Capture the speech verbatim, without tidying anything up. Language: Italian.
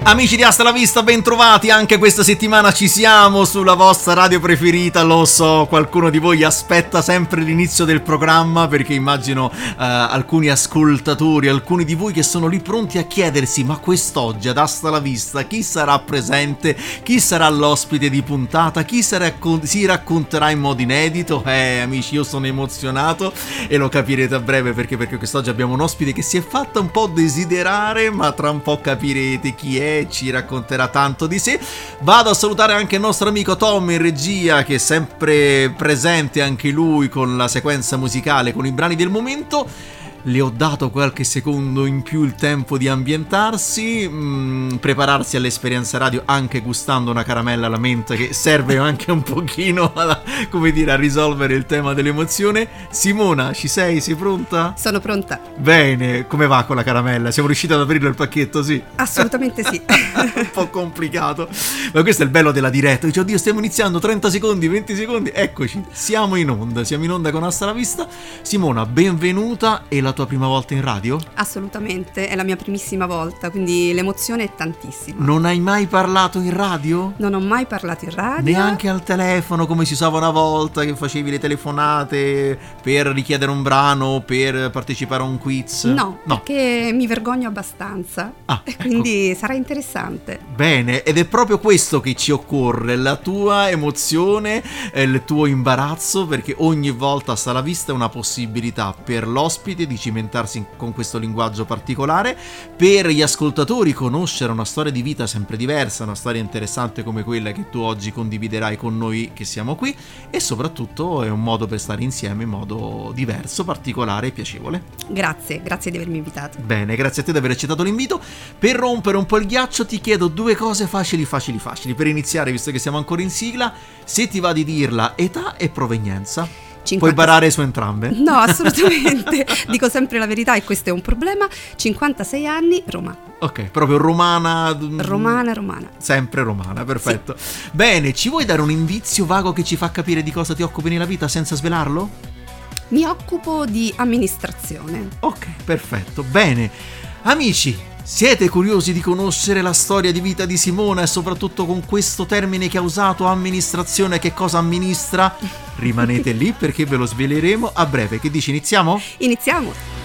Amici di Hasta la Vista, ben trovati, anche questa settimana ci siamo sulla vostra radio preferita. Lo so, qualcuno di voi aspetta sempre l'inizio del programma perché immagino uh, alcuni ascoltatori, alcuni di voi che sono lì pronti a chiedersi: ma quest'oggi ad Hasta la Vista chi sarà presente, chi sarà l'ospite di puntata, chi si, raccon- si racconterà in modo inedito? Eh amici, io sono emozionato e lo capirete a breve perché, perché quest'oggi abbiamo un ospite che si è fatta un po' desiderare, ma tra un po' capirete chi è, ci racconterà tanto di sé. Vado a salutare anche il nostro amico Tom in regia, che è sempre presente anche lui con la sequenza musicale, con i brani del momento. Le ho dato qualche secondo in più il tempo di ambientarsi, mh, prepararsi all'esperienza radio anche gustando una caramella alla menta che serve anche un pochino a, come dire, a risolvere il tema dell'emozione. Simona, ci sei? Sei pronta? Sono pronta. Bene, come va con la caramella? Siamo riusciti ad aprirlo il pacchetto, sì? Assolutamente sì. Un po' complicato, ma questo è il bello della diretta. Dice: oddio, stiamo iniziando, trenta secondi, venti secondi, eccoci, siamo in onda, siamo in onda con Hasta la Vista. Simona, benvenuta. E la tua prima volta in radio? Assolutamente, è la mia primissima volta, quindi l'emozione è tantissima. Non hai mai parlato in radio? Non ho mai parlato in radio. Neanche al telefono, come si usava una volta, che facevi le telefonate per richiedere un brano, per partecipare a un quiz? No, no. Perché mi vergogno abbastanza, ah, e quindi ecco. Sarà interessante. Bene, ed è proprio questo che ci occorre, la tua emozione, il tuo imbarazzo, perché ogni volta Hasta la Vista è una possibilità per l'ospite di cimentarsi con questo linguaggio particolare, per gli ascoltatori conoscere una storia di vita sempre diversa, una storia interessante come quella che tu oggi condividerai con noi che siamo qui, e soprattutto è un modo per stare insieme in modo diverso, particolare e piacevole. Grazie, grazie di avermi invitato. Bene, grazie a te di aver accettato l'invito. Per rompere un po' il ghiaccio ti chiedo due cose facili facili facili per iniziare, visto che siamo ancora in sigla. Se ti va di dirla, età e provenienza. cinquanta... Puoi barare su entrambe? No, assolutamente. Dico sempre la verità e questo è un problema. cinquantasei anni, Roma. Ok, proprio romana. Romana, romana. Sempre romana, perfetto. Sì. Bene, ci vuoi dare un indizio vago che ci fa capire di cosa ti occupi nella vita senza svelarlo? Mi occupo di amministrazione. Ok, perfetto. Bene, amici, siete curiosi di conoscere la storia di vita di Simona e soprattutto con questo termine che ha usato, amministrazione, che cosa amministra? Rimanete lì perché ve lo sveleremo a breve. Che dici, iniziamo? Iniziamo!